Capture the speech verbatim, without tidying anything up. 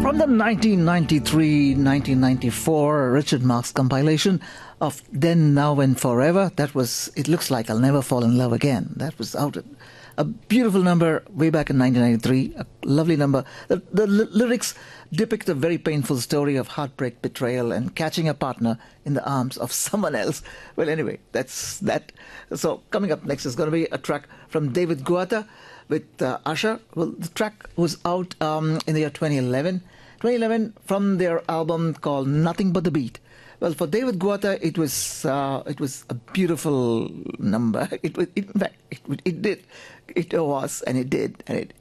From the nineteen ninety-three nineteen ninety-four Richard Marx compilation of Then, Now and Forever, that was It Looks Like I'll Never Fall in Love Again. That was out. A beautiful number way back in nineteen ninety-three. A lovely number. The, the l- lyrics depict a very painful story of heartbreak, betrayal, and catching a partner in the arms of someone else. Well, anyway, that's that. So coming up next is going to be a track from David Guetta with uh, Usher. Well, the track was out um, in the year twenty eleven. twenty eleven from their album called Nothing But the Beat. Well, for David Guetta, it was uh, it was a beautiful number. It was, in fact, it, it did, it was, and it did, and it